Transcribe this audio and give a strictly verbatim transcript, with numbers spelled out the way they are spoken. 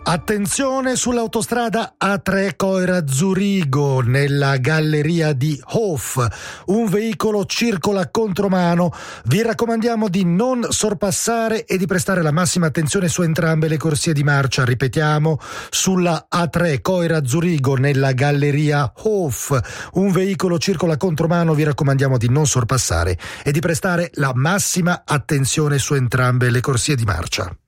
Attenzione sull'autostrada A tre Coira-Zurigo, nella galleria di Hof. Un veicolo circola contromano. Vi raccomandiamo di non sorpassare e di prestare la massima attenzione su entrambe le corsie di marcia. Ripetiamo, sulla A tre Coira-Zurigo, nella galleria Hof. Un veicolo circola contromano. Vi raccomandiamo di non sorpassare e di prestare la massima attenzione su entrambe le corsie di marcia.